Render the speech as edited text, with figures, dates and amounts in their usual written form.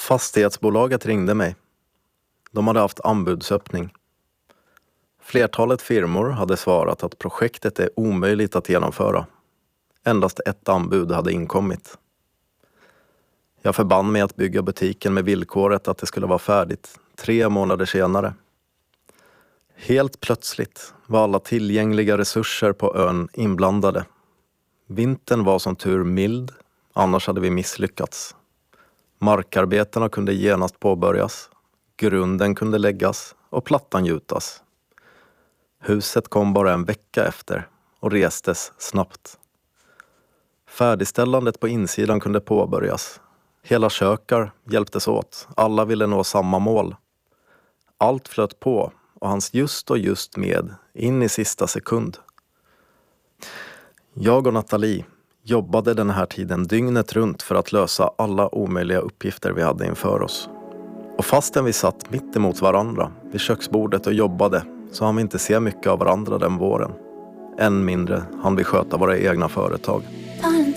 Fastighetsbolaget ringde mig. De hade haft anbudsöppning. Flertalet firmor hade svarat att projektet är omöjligt att genomföra. Endast ett anbud hade inkommit. Jag förband mig att bygga butiken med villkoret att det skulle vara färdigt 3 månader senare. Helt plötsligt var alla tillgängliga resurser på ön inblandade. Vintern var som tur mild, annars hade vi misslyckats. Markarbetena kunde genast påbörjas, grunden kunde läggas och plattan gjutas. Huset kom bara en vecka efter och restes snabbt. Färdigställandet på insidan kunde påbörjas. Hela kökar hjälptes åt, alla ville nå samma mål. Allt flöt på och hans just med in i sista sekund. Jag och Nathalie jobbade den här tiden dygnet runt för att lösa alla omöjliga uppgifter vi hade inför oss. Och fastän vi satt mitt emot varandra vid köksbordet och jobbade så hann vi inte se mycket av varandra den våren. Än mindre hann vi sköta våra egna företag.